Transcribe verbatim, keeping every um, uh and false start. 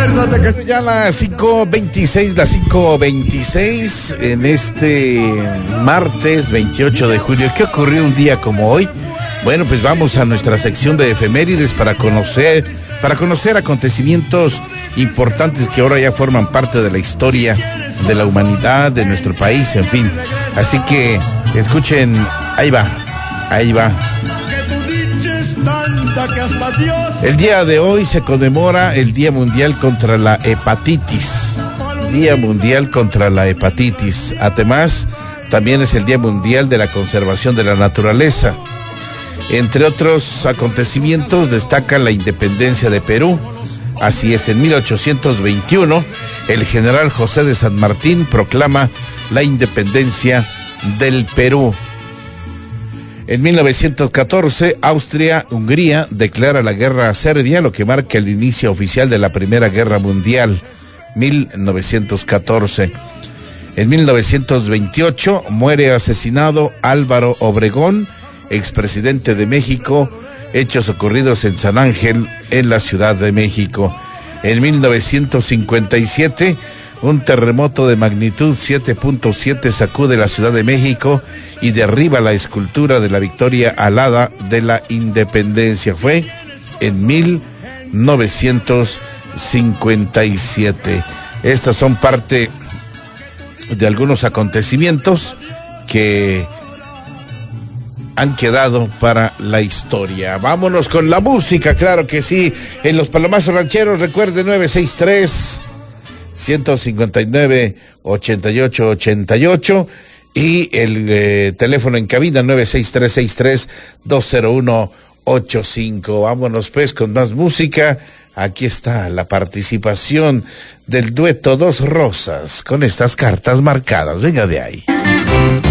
Acuérdate que ya las cinco veintiséis, las cinco veintiséis en este martes veintiocho de julio. ¿Qué ocurrió un día como hoy? Bueno, pues vamos a nuestra sección de efemérides para conocer, para conocer acontecimientos importantes que ahora ya forman parte de la historia de la humanidad, de nuestro país, en fin. Así que escuchen, ahí va, ahí va. El día de hoy se conmemora el Día Mundial contra la Hepatitis. Día Mundial contra la Hepatitis. Además, también es el Día Mundial de la Conservación de la Naturaleza. Entre otros acontecimientos destaca la independencia de Perú. Así es, en mil ochocientos veintiuno, el general José de San Martín proclama la independencia del Perú. En mil novecientos catorce, Austria-Hungría declara la guerra a Serbia, lo que marca el inicio oficial de la Primera Guerra Mundial. mil novecientos catorce. En mil novecientos veintiocho, muere asesinado Álvaro Obregón, expresidente de México, hechos ocurridos en San Ángel, en la Ciudad de México. En mil novecientos cincuenta y siete, un terremoto de magnitud siete punto siete sacude la Ciudad de México y derriba la escultura de la Victoria Alada de la Independencia. Fue en mil novecientos cincuenta y siete. Estas son parte de algunos acontecimientos que han quedado para la historia. Vámonos con la música, claro que sí. En los Palomazos Rancheros, recuerde nueve seis tres, uno cinco nueve, ocho ocho ocho ocho y el eh, teléfono en cabina nueve seis tres seis tres dos cero uno ocho cinco. Vámonos pues con más música. Aquí está la participación del dueto Dos Rosas con estas cartas marcadas. Venga de ahí.